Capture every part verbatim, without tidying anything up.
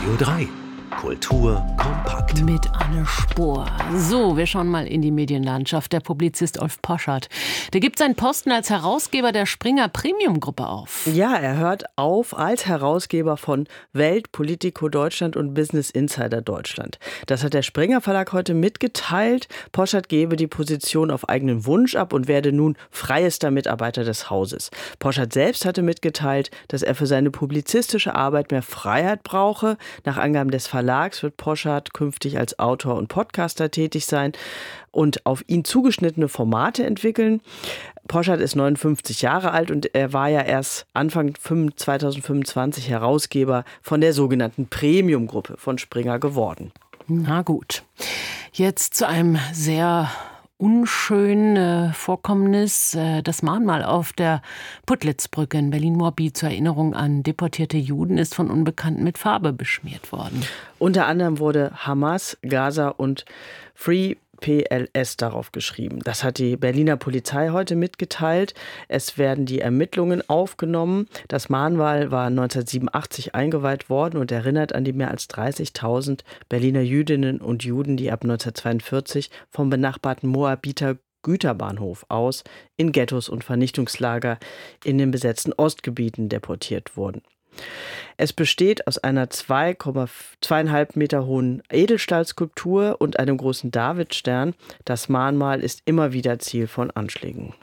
Radio drei. Kultur kompakt. Mit Anne Spohr. So, wir schauen mal in die Medienlandschaft. Der Publizist Ulf Poschardt, der gibt seinen Posten als Herausgeber der Springer Premium-Gruppe auf. Ja, er hört auf als Herausgeber von Welt, Politico Deutschland und Business Insider Deutschland. Das hat der Springer Verlag heute mitgeteilt. Poschardt gebe die Position auf eigenen Wunsch ab und werde nun freiester Mitarbeiter des Hauses. Poschardt selbst hatte mitgeteilt, dass er für seine publizistische Arbeit mehr Freiheit brauche. Nach Angaben des Verlags wird Poschardt künftig als Autor und Podcaster tätig sein und auf ihn zugeschnittene Formate entwickeln. Poschardt ist neunundfünfzig Jahre alt und er war ja erst Anfang zweitausendfünfundzwanzig Herausgeber von der sogenannten Premium-Gruppe von Springer geworden. Na gut, jetzt zu einem sehr unschönen Vorkommnis. Das Mahnmal auf der Puttlitzbrücke in Berlin-Moabit zur Erinnerung an deportierte Juden ist von Unbekannten mit Farbe beschmiert worden. Unter anderem wurde Hamas, Gaza und Free P L S darauf geschrieben. Das hat die Berliner Polizei heute mitgeteilt. Es werden die Ermittlungen aufgenommen. Das Mahnmal war neunzehnhundertsiebenundachtzig eingeweiht worden und erinnert an die mehr als dreißigtausend Berliner Jüdinnen und Juden, die ab neunzehnhundertzweiundvierzig vom benachbarten Moabiter Güterbahnhof aus in Ghettos und Vernichtungslager in den besetzten Ostgebieten deportiert wurden. Es besteht aus einer zwei Komma fünf Meter hohen Edelstahlskulptur und einem großen Davidstern. Das Mahnmal ist immer wieder Ziel von Anschlägen.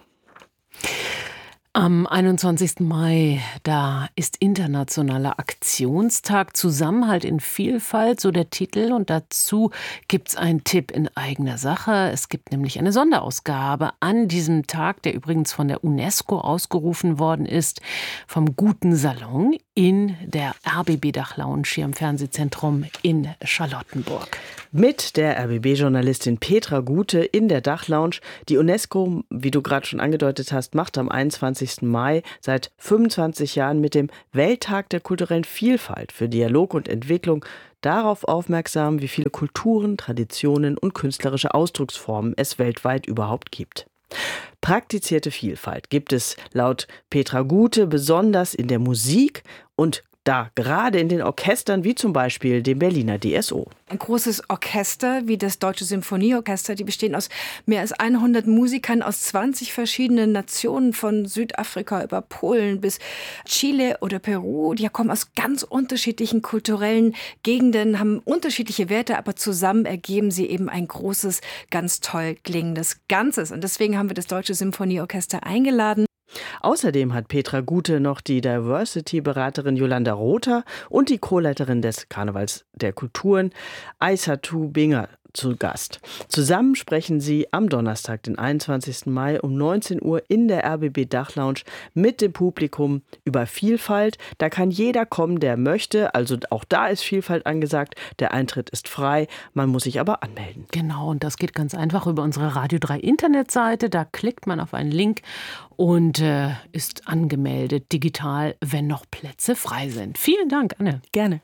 Am einundzwanzigsten Mai, da ist internationaler Aktionstag Zusammenhalt in Vielfalt, so der Titel. Und dazu gibt's einen Tipp in eigener Sache. Es gibt nämlich eine Sonderausgabe an diesem Tag, der übrigens von der UNESCO ausgerufen worden ist, vom Guten Salon in der R B B-Dachlounge hier im Fernsehzentrum in Charlottenburg. Mit der R B B-Journalistin Petra Gute in der Dachlounge. Die UNESCO, wie du gerade schon angedeutet hast, macht am einundzwanzigsten Mai seit fünfundzwanzig Jahren mit dem Welttag der kulturellen Vielfalt für Dialog und Entwicklung darauf aufmerksam, wie viele Kulturen, Traditionen und künstlerische Ausdrucksformen es weltweit überhaupt gibt. Praktizierte Vielfalt gibt es laut Petra Gute besonders in der Musik und da gerade in den Orchestern wie zum Beispiel dem Berliner D S O. Ein großes Orchester wie das Deutsche Symphonieorchester, die bestehen aus mehr als hundert Musikern aus zwanzig verschiedenen Nationen, von Südafrika über Polen bis Chile oder Peru. Die kommen aus ganz unterschiedlichen kulturellen Gegenden, haben unterschiedliche Werte, aber zusammen ergeben sie eben ein großes, ganz toll klingendes Ganzes. Und deswegen haben wir das Deutsche Symphonieorchester eingeladen. Außerdem hat Petra Gute noch die Diversity-Beraterin Jolanda Rother und die Co-Leiterin des Karnevals der Kulturen Aissatu Binger zu Gast. Zusammen sprechen sie am Donnerstag, den einundzwanzigsten Mai um neunzehn Uhr in der R B B-Dachlounge mit dem Publikum über Vielfalt. Da kann jeder kommen, der möchte. Also auch da ist Vielfalt angesagt. Der Eintritt ist frei, man muss sich aber anmelden. Genau, und das geht ganz einfach über unsere Radio drei Internetseite. Da klickt man auf einen Link und äh, ist angemeldet digital, wenn noch Plätze frei sind. Vielen Dank, Anne. Gerne.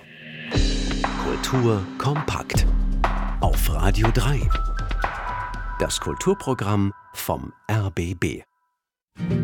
Kultur kompakt. Auf Radio drei. Das Kulturprogramm vom R B B.